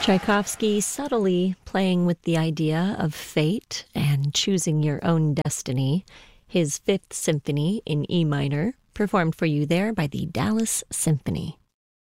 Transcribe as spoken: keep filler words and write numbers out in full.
Tchaikovsky subtly playing with the idea of fate and choosing your own destiny. His Fifth Symphony in E minor, performed for you there by the Dallas Symphony.